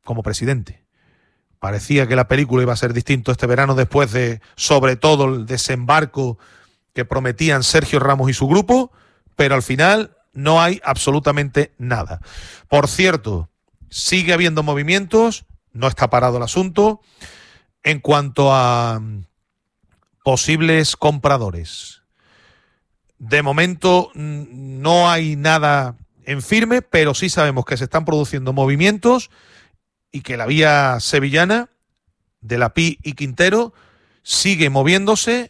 como presidente. Parecía que la película iba a ser distinto este verano después de, sobre todo, el desembarco que prometían Sergio Ramos y su grupo, pero al final no hay absolutamente nada. Por cierto, sigue habiendo movimientos, no está parado el asunto. En cuanto a posibles compradores, de momento no hay nada en firme, pero sí sabemos que se están produciendo movimientos y que la vía sevillana de Lapí y Quintero sigue moviéndose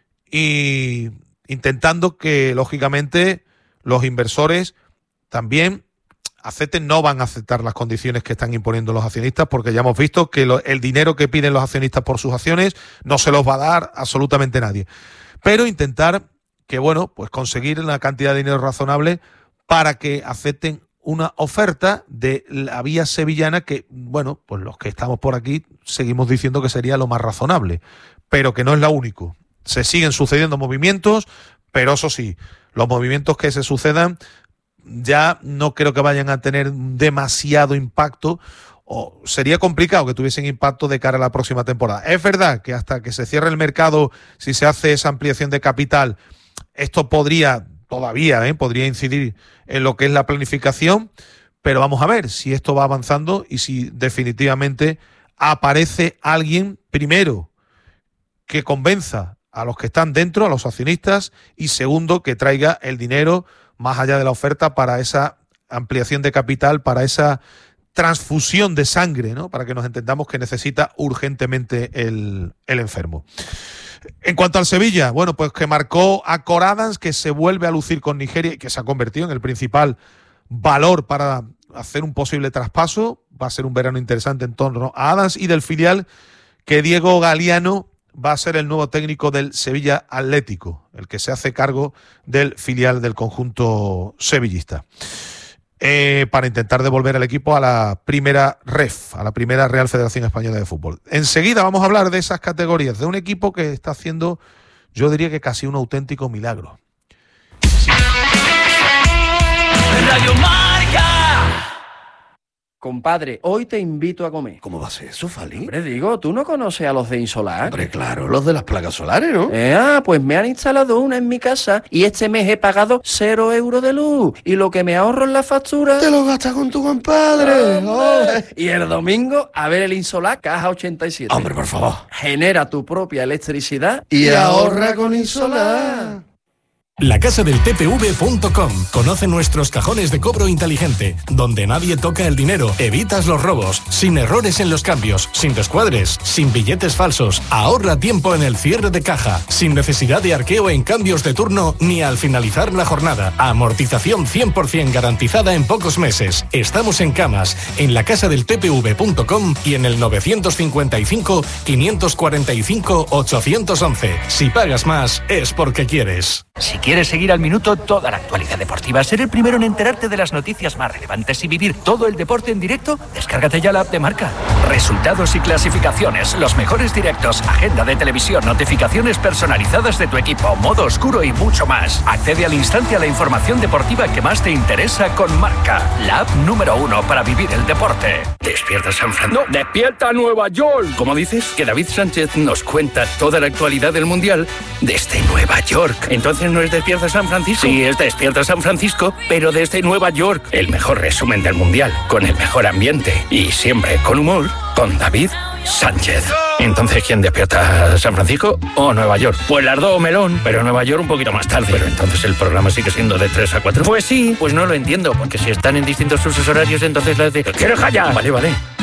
y intentando que, lógicamente, los inversores también acepten. No van a aceptar las condiciones que están imponiendo los accionistas, porque ya hemos visto que el dinero que piden los accionistas por sus acciones no se los va a dar absolutamente nadie. Pero intentar que, bueno, pues conseguir una cantidad de dinero razonable para que acepten una oferta de la vía sevillana que, bueno, pues los que estamos por aquí seguimos diciendo que sería lo más razonable, pero que no es lo único. Se siguen sucediendo movimientos, pero eso sí, los movimientos que se sucedan ya no creo que vayan a tener demasiado impacto, o sería complicado que tuviesen impacto de cara a la próxima temporada. Es verdad que hasta que se cierre el mercado, si se hace esa ampliación de capital, esto podría incidir en lo que es la planificación, pero vamos a ver si esto va avanzando y si definitivamente aparece alguien, primero, que convenza a los que están dentro, a los accionistas, y segundo, que traiga el dinero más allá de la oferta para esa ampliación de capital, para esa transfusión de sangre, ¿no? Para que nos entendamos que necesita urgentemente el enfermo. En cuanto al Sevilla, bueno, pues que marcó a Cor Adams, que se vuelve a lucir con Nigeria y que se ha convertido en el principal valor para hacer un posible traspaso. Va a ser un verano interesante en torno a Adams, y del filial que Diego Galiano va a ser el nuevo técnico del Sevilla Atlético, el que se hace cargo del filial del conjunto sevillista, para intentar devolver al equipo a la primera REF, a la primera Real Federación Española de Fútbol. Enseguida vamos a hablar de esas categorías, de un equipo que está haciendo, yo diría que casi un auténtico milagro. Sí. Radio Marca. Compadre, hoy te invito a comer. ¿Cómo va a ser eso, Fali? Hombre, digo, ¿tú no conoces a los de Insolar? Hombre, claro, los de las placas solares, ¿no? Pues me han instalado una en mi casa y este mes he pagado 0 euros de luz. Y lo que me ahorro en la factura... ¡Te lo gastas con tu compadre! ¡Oh! Y el domingo, a ver el Insolar Caja 87. Hombre, por favor. Genera tu propia electricidad y ahorra con Insolar. Lacasadeltpv.com. Conoce nuestros cajones de cobro inteligente, donde nadie toca el dinero, evitas los robos, sin errores en los cambios, sin descuadres, sin billetes falsos, ahorra tiempo en el cierre de caja, sin necesidad de arqueo en cambios de turno ni al finalizar la jornada, amortización 100% garantizada en pocos meses. Estamos en Camas, en lacasadeltpv.com y en el 955 545 811. Si pagas más, es porque quieres. Si quieres seguir al minuto toda la actualidad deportiva, ser el primero en enterarte de las noticias más relevantes y vivir todo el deporte en directo, descárgate ya la app de Marca. Resultados y clasificaciones, los mejores directos, agenda de televisión, notificaciones personalizadas de tu equipo, modo oscuro y mucho más. Accede al instante a la información deportiva que más te interesa con Marca, la app número 1 para vivir el deporte. Despierta San Francisco. ¡No! ¡Despierta Nueva York! ¿Cómo dices? Que David Sánchez nos cuenta toda la actualidad del Mundial desde Nueva York. Entonces no es Despierta San Francisco. Sí, es Despierta San Francisco, pero desde Nueva York. El mejor resumen del Mundial, con el mejor ambiente y siempre con humor, con David Sánchez. Entonces, ¿quién despierta? ¿San Francisco o Nueva York? Pues las dos, melón, pero Nueva York un poquito más tarde. Pero entonces el programa sigue siendo de 3 a 4. Pues sí, pues no lo entiendo, porque si están en distintos usos horarios, entonces las de... ¡Quiero callar! Vale.